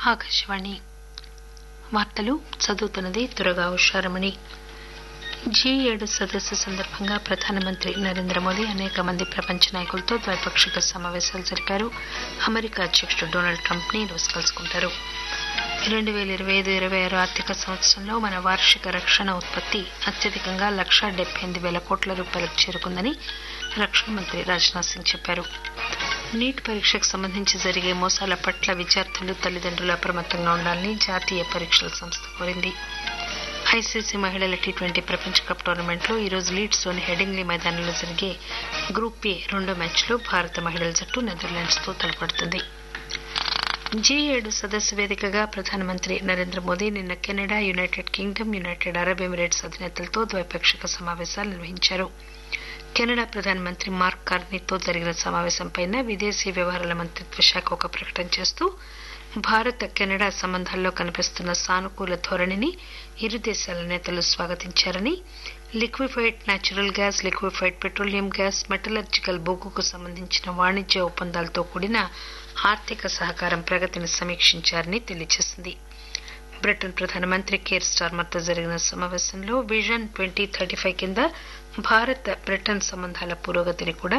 ఆకాశవాణి వార్తలు చదువుతున్నది దుర్గా ఉషారమణి. G7 సదస్సు సందర్భంగా ప్రధానమంత్రి నరేంద్ర మోదీ అనేక మంది ప్రపంచ నాయకులతో ద్వైపాక్షిక సమావేశాలు జరిపారు. అమెరికా అధ్యక్షుడు డొనాల్డ్ ట్రంప్ ని ఈరోజు కలుసుకుంటారు. 2025-26 ఆర్థిక సంవత్సరంలో మన వార్షిక రక్షణ ఉత్పత్తి అత్యధికంగా ₹1,78,000 చేరుకుందని రక్షణ మంత్రి రాజ్నాథ్ సింగ్ చెప్పారు. నీట్ పరీక్షకు సంబంధించి జరిగే మోసాల పట్ల విద్యార్థులు తల్లిదండ్రులు అప్రమత్తంగా ఉండాలని జాతీయ పరీక్షల సంస్థ కోరింది. ఐసీసీ మహిళల T20 ప్రపంచ కప్ టోర్నమెంట్లో ఈరోజు లీడ్స్లోని హెడింగ్లీ మైదానంలో జరిగే గ్రూప్ ఏ 2 మ్యాచ్లో భారత మహిళల జట్టు నెదర్లాండ్స్తో తలపడుతుంది. G7 సదస్సు వేదికగా ప్రధానమంత్రి నరేంద్ర మోదీ నిన్న Canada, United Kingdom, United Arab Emirates అధినేతలతో ద్వైపాక్షిక సమావేశాలు నిర్వహించారు. కెనడా ప్రధానమంత్రి మార్క్ కార్నీతో జరిగిన సమావేశంపై విదేశీ వ్యవహారాల మంత్రిత్వ శాఖ ఒక ప్రకటన చేస్తూ భారత్ కెనడా సంబంధాల్లో కనిపిస్తున్న సానుకూల ధోరణిని ఇరు దేశాల నేతలు స్వాగతించారని, liquefied natural gas, liquefied petroleum gas, metallurgical బొగ్గుకు సంబంధించిన వాణిజ్య ఒప్పందాలతో కూడిన ఆర్థిక సహకారం ప్రగతిని సమీక్షించారని తెలియజేసింది. బ్రిటన్ ప్రధానమంత్రి కేర్ స్టార్మర్తో జరిగిన సమావేశంలో విజన్ 2035 కింద భారత్ బ్రిటన్ సంబంధాల పురోగతిని కూడా